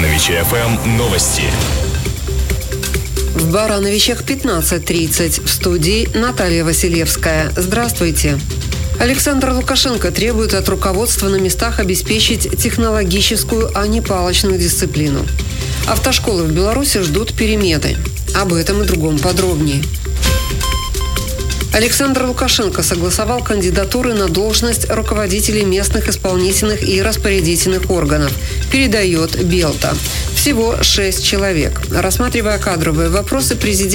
Барановичи ФМ новости. В Барановичах 15:30. В студии Наталья Василевская. Здравствуйте. Александр Лукашенко требует от руководства на местах обеспечить технологическую, а не палочную дисциплину. Автошколы в Беларуси ждут перемены. Об этом и другом подробнее. Александр Лукашенко согласовал кандидатуры на должность руководителей местных исполнительных и распорядительных органов. Передает Белта. Всего 6 человек. Рассматривая кадровые вопросы, президент